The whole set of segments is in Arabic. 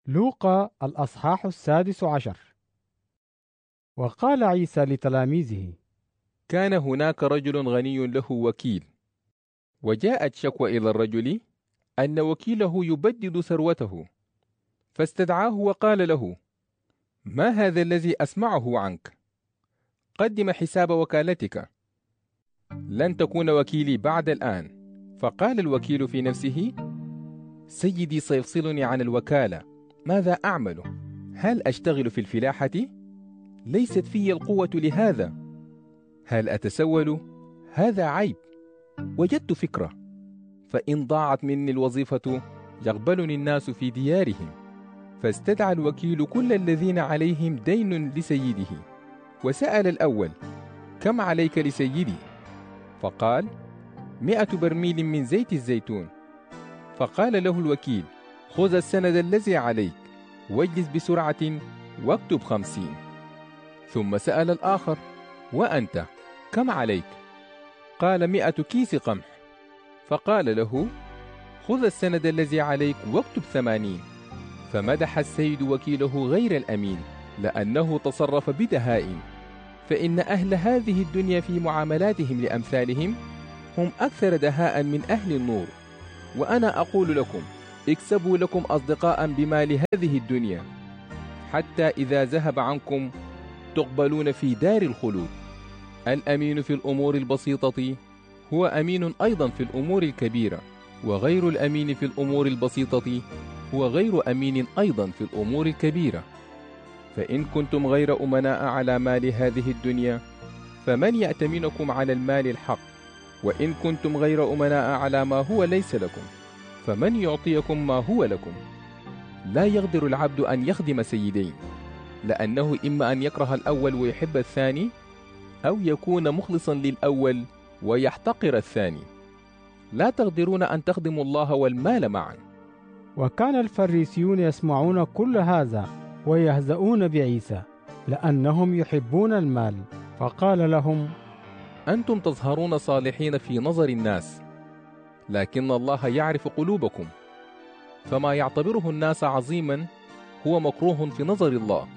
لوقا الأصحاح 16. وقال عيسى لتلاميذه: كان هناك رجل غني له وكيل، وجاءت شكوى إلى الرجل أن وكيله يبدد ثروته، فاستدعاه وقال له: ما هذا الذي أسمعه عنك؟ قدم حساب وكالتك، لن تكون وكيلي بعد الآن. فقال الوكيل في نفسه: سيدي سيفصلني عن الوكالة، ماذا أعمل؟ هل أشتغل في الفلاحة؟ ليست في القوة لهذا. هل أتسول؟ هذا عيب. وجدت فكرة، فإن ضاعت مني الوظيفة يقبلني الناس في ديارهم. فاستدعى الوكيل كل الذين عليهم دين لسيده، وسأل الأول: كم عليك لسيدي؟ فقال: 100 برميل من زيت الزيتون. فقال له الوكيل: خذ السند الذي عليك، واجلس بسرعة واكتب 50. ثم سأل الآخر: وأنت كم عليك؟ قال: 100 كيس قمح. فقال له: خذ السند الذي عليك واكتب 80. فمدح السيد وكيله غير الأمين، لأنه تصرف بدهاء. فإن أهل هذه الدنيا في معاملاتهم لأمثالهم هم أكثر دهاء من أهل النور. وأنا أقول لكم: اكسبوا لكم أصدقاء بمال هذه الدنيا، حتى إذا ذهب عنكم تقبلون في دار الخلود. الأمين في الأمور البسيطة هو أمين أيضا في الأمور الكبيرة، وغير الأمين في الأمور البسيطة هو غير أمين أيضا في الأمور الكبيرة. فإن كنتم غير أمناء على مال هذه الدنيا، فمن يأتمنكم على المال الحق؟ وإن كنتم غير أمناء على ما هو ليس لكم، فمن يعطيكم ما هو لكم؟ لا يقدر العبد أن يخدم سيدين، لأنه إما أن يكره الأول ويحب الثاني، أو يكون مخلصا للأول ويحتقر الثاني. لا تقدرون أن تخدموا الله والمال معا. وكان الفريسيون يسمعون كل هذا ويهزؤون بعيسى، لأنهم يحبون المال. فقال لهم: أنتم تظهرون صالحين في نظر الناس، لكن الله يعرف قلوبكم. فما يعتبره الناس عظيما هو مكروه في نظر الله.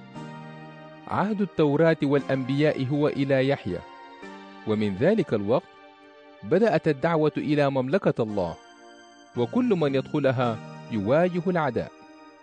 عهد التوراة والأنبياء هو إلى يحيى، ومن ذلك الوقت بدأت الدعوة إلى مملكة الله، وكل من يدخلها يواجه العداء.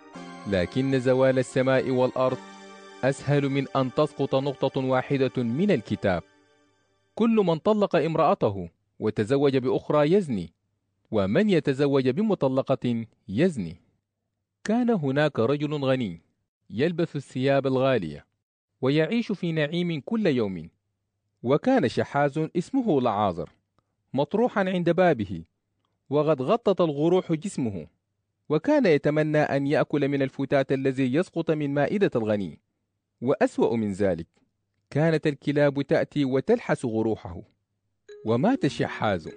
لكن زوال السماء والأرض أسهل من أن تسقط نقطة واحدة من الكتاب. كل من طلق امرأته وتزوج بأخرى يزني، ومن يتزوج بمطلقة يزني. كان هناك رجل غني يلبس الثياب الغالية ويعيش في نعيم كل يوم، وكان شحاذ اسمه لعازر مطروحا عند بابه، وقد غطت الغروح جسمه، وكان يتمنى أن يأكل من الفتات الذي يسقط من مائدة الغني. وأسوأ من ذلك، كانت الكلاب تأتي وتلحس غروحه. ومات الشحاذ،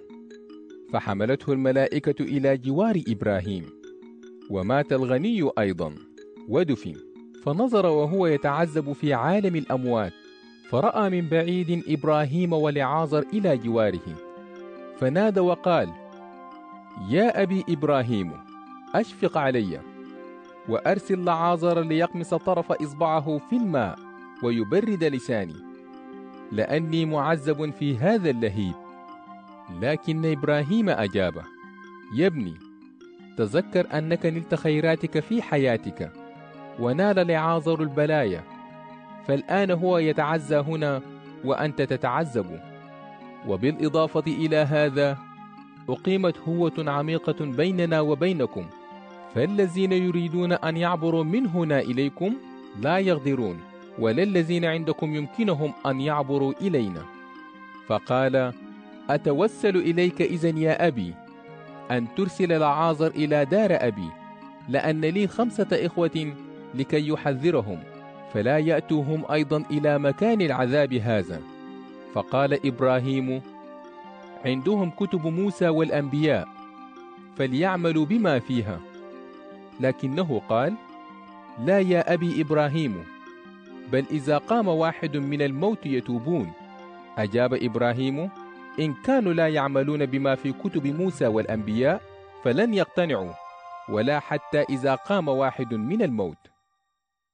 فحملته الملائكة إلى جوار إبراهيم. ومات الغني أيضا ودفن، فنظر وهو يتعذب في عالم الأموات، فرأى من بعيد إبراهيم ولعازر إلى جواره، فنادى وقال: يا أبي إبراهيم، أشفق علي، وأرسل لعازر ليقمص طرف إصبعه في الماء ويبرد لساني، لأني معذب في هذا اللهيب. لكن إبراهيم أجابه: يا ابني، تذكر أنك نلت خيراتك في حياتك، ونال لعازر البلايا، فالآن هو يتعزى هنا وأنت تتعذب. وبالإضافة إلى هذا، أقيمت هوة عميقة بيننا وبينكم، فالذين يريدون أن يعبروا من هنا إليكم لا يقدرون، ولا الذين عندكم يمكنهم أن يعبروا إلينا. فقال: أتوسل إليك إذن يا أبي أن ترسل لعازر إلى دار أبي، لأن لي 5 إخوة لكي يحذرهم، فلا يأتوهم أيضا إلى مكان العذاب هذا. فقال إبراهيم: عندهم كتب موسى والأنبياء، فليعملوا بما فيها. لكنه قال: لا يا أبي إبراهيم، بل إذا قام واحد من الموت يتوبون. أجاب إبراهيم: إن كانوا لا يعملون بما في كتب موسى والأنبياء فلن يقتنعوا. ولا حتى إذا قام واحد من الموت.